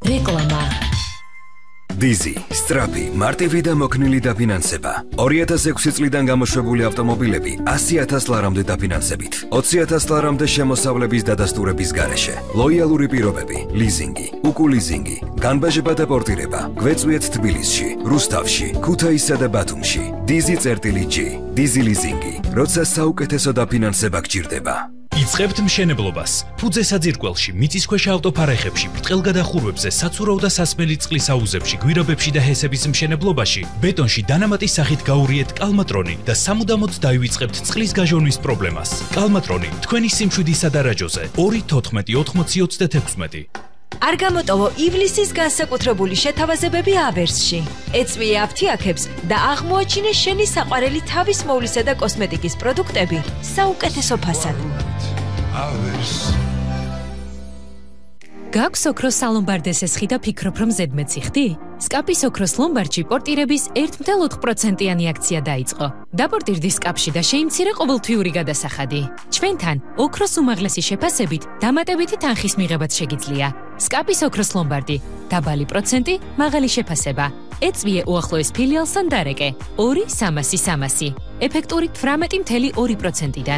რეკლამა დიზი, სტრაფი, მარტივი და მოქნილი დაფინანსება. 2006 წლიდან გამოშვებული ავტომობილები 100,000 ლარამდე დაფინანსებით. 20,000 ლარამდე შემოსავლების დადასტურების გარეშე. ლოიალური პირობები, ლიზინგი, უკულიზინგი, განბაჟება და პორტირება. გვეწვიეთ თბილისში, რუსთავში, ქუთაისსა და ბათუმში. Dizzy.G, დიზი ლიზინგი, როცა საუკეთესო დაფინანსება გჭირდება. იწყებთ მშენებლობას. ფუძე საძირკველში, მიწისქვეშა ავტოფარეხებში, ბრტყელგადახურვებზე, საცურაო და სასმელი წყლის აუზებში, გვირაბებში და ჰესების მშენებლობაში, ბეტონში დანამატის სახით გაურიეთ კალმატრონი და სამუდამოდ დაივიწყებთ წყლის გაჟონვის პრობლემას. კალმატრონი თქვენი სიმშვიდისა და რაჯოზე 2-14-80-26. არ გამოტოვო ივლისის განსაკუთრებული შეთავაზებები ავერსში. ეწვიე აფთიაქებს და აღმოაჩინე შენი საყვარელი თავის მოვლისა და კოსმეტიკის პროდუქტები საუკეთესო ფასად. გაქვს ოქროს სალომბარდესის ხი და ფიქრობ რომ ზედმეტი ხდი? სკაპის ოქროს ლომბარდში პორტირების 1.4%-იანი აქცია დაიწყო. დაპორტირდი სკაპში და შეიმცირე ყოველთვიური გადასახადი. ჩვენთან ოქროს უმაღლესი შეფასებით დამატებითი თანხის მიღებაც შეგიძლია. სკაპის ოქროს ლომბარდი, დაბალი პროცენტი, მაღალი შეფასება. ეწვიე უახლოეს ფილიალსთან დარეკე 2-300-300, ეფექტური 18.2%-დან.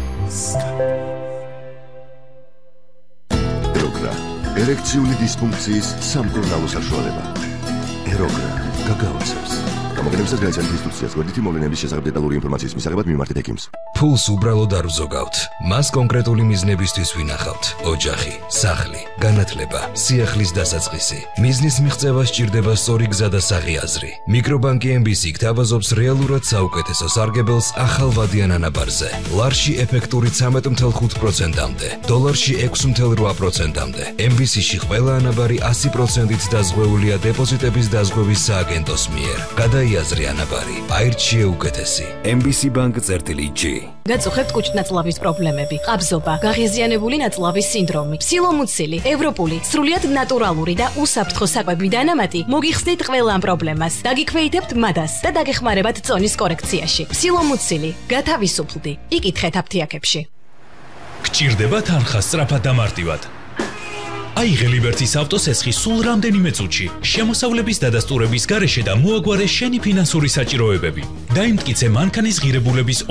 ერექციული დისფუნქციის სამკურნალო საშუალება. ეროგრა გაგაოცებს. გამოგონებისას გაიცანით ინსტრუქციას გვერდითი მოვლენების შესახებ დეტალური ინფორმაციის მისაღებად მიმართეთ ექიმს. ფულს უბრალოდ არ ვზოგავთ. მას კონკრეტული მიზნებისთვის ვინახავთ. ოჯახი, სახლი, განათლება, სიახლის დასაწყისი. მიზნის მიღწევა სჭირდება სწორი გზა და საღიაზრი. მიკრობანკი MBC გთავაზობს რეალურად საუკეთესო სარგებელს ახალ ვადიან ანაბარზე. ლარში ეფექტური 13.5%-მდე, დოლარში 6.8%-მდე. MBC-ში ყველა ანაბარი 100%-ით დაზღვეულია დეპოზიტების დაზღვევის სააგენტოს მიერ. გადაიაზრე ანაბარი, აირჩიე უკეთესი. MBC.G. გაწუხებთ კუჭნაწლავის პრობლემები, ყაბზობა, გაღიზიანებული ნაწლავის სინდრომი, ფსილომუცილი, ევროპული, სრულიად ნატურალური და უსაფრთხო საკვები დანამატი მოგიხსნით ყველა ამ პრობლემას. დაგიქვეითებთ მადას და დაგეხმარებათ წონის კორექციაში. ფსილომუცილი, გათავისუფლდი. იკითხეთ აფთიაქებში. გჭირდება თანხა სწრაფად და მარტივად. აიღე ლიბერტის ავტოსესხი სულ რამდენიმე წუთში. შემოსავლების დადასტურების გარეშე და მოაგვარე შენი ფინანსური საჭიროებები. დაიმტკიცე მანქანის ღირებულების